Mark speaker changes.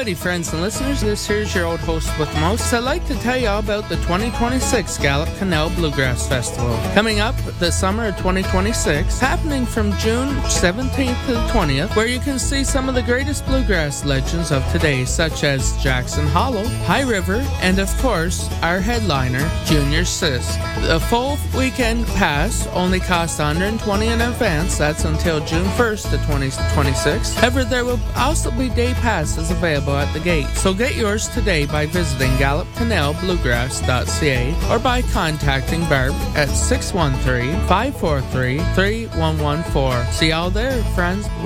Speaker 1: Howdy, friends and listeners. This here's your old host with the most. I'd like to tell you all about the 2026 Gallup Canal Bluegrass Festival. Coming up the summer of 2026, happening from June 17th to the 20th, where you can see some of the greatest bluegrass legends of today, such as Jackson Hollow, High River, and of course, our headliner, Junior Sisk. The full weekend pass only costs $120 in advance. That's until June 1st of 2026. However, there will also be day passes available at the gate. So get yours today by visiting gallupcanalbluegrass.ca or by contacting Barb at 613-543-3114. See y'all there, friends.